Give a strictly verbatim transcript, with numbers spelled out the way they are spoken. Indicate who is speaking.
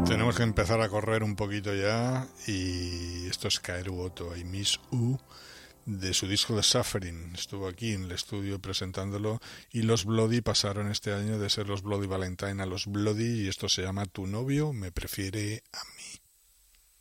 Speaker 1: Tenemos que empezar a correr un poquito ya, y esto es Kaeru Oto y Miss U de su disco The Suffering. Estuvo aquí en el estudio presentándolo, y los Bloody pasaron este año de ser los Bloody Valentine a los Bloody, y esto se llama Tu novio me prefiere a mí.